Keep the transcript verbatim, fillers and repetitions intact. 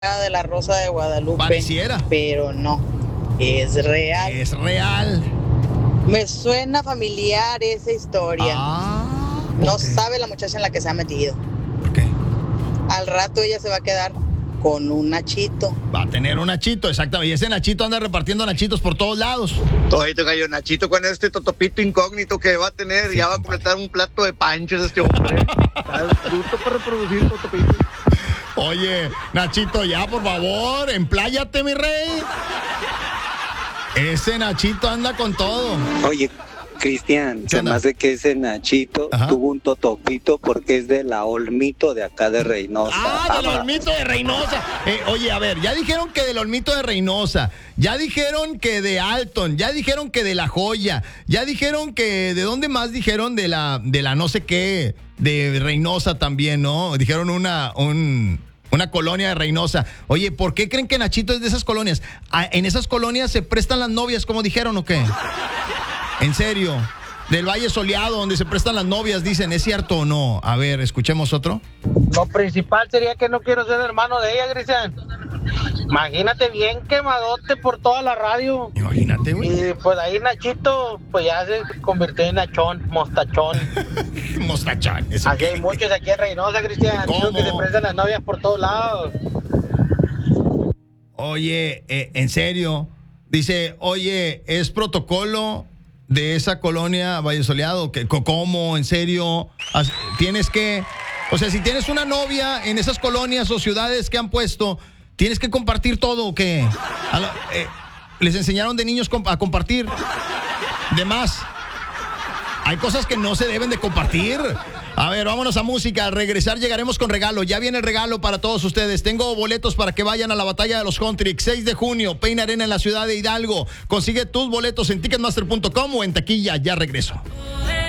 de la Rosa de Guadalupe. Pareciera. Pero no, es real. Es real. Me suena familiar esa historia. Ah, no ok. sabe la muchacha en la que se ha metido. ¿Por qué? Al rato ella se va a quedar con un nachito. Va a tener un nachito, exactamente. Y ese nachito anda repartiendo nachitos por todos lados. Todito gallo Nachito con este totopito incógnito que va a tener, Sí, ya va a compadre. completar un plato de panchos este hombre. Está justo para reproducir totopito. Oye, Nachito, ya, por favor, empláyate, mi rey. Ese Nachito anda con todo. Oye, Cristian, ¿Qué se onda? me hace que ese Nachito Ajá. tuvo un totopito porque es de la Olmito de acá de Reynosa. Ah, del Olmito de Reynosa. Eh, oye, a ver, ya dijeron que del Olmito de Reynosa, ya dijeron que de Alton, ya dijeron que de La Joya, ya dijeron que de dónde más dijeron de la de la no sé qué, de Reynosa también, ¿no? Dijeron una un una colonia de Reynosa. Oye, ¿por qué creen que Nachito es de esas colonias? Ah, ¿en esas colonias se prestan las novias, como dijeron, o qué? ¿En serio? Del Valle Soleado, donde se prestan las novias, dicen, ¿es cierto o no? A ver, escuchemos otro. Lo principal sería que no quiero ser hermano de ella, Cristian. Imagínate bien quemadote por toda la radio. Imagínate, güey. Y pues ahí Nachito, pues ya se convirtió en Nachón, mostachón. Mostachán. ¿eso Aquí qué? hay muchos aquí en Reynosa, Cristian. ¿Cómo? Digo que se prestan las novias por todos lados. Oye, eh, en serio, dice, oye, ¿es protocolo de esa colonia Valle Soleado? ¿Qué- co- ¿Cómo? ¿En serio? As- Tienes que, o sea, si tienes una novia en esas colonias o ciudades que han puesto, ¿tienes que compartir todo o qué? A la- eh, ¿Les enseñaron de niños com- a compartir? De más. Hay cosas que no se deben de compartir. A ver, vámonos a música. Al regresar llegaremos con regalo. Ya viene el regalo para todos ustedes. Tengo boletos para que vayan a la batalla de los Country. seis de junio, Peine Arena en la ciudad de Hidalgo. Consigue tus boletos en ticketmaster punto com o en taquilla. Ya regreso.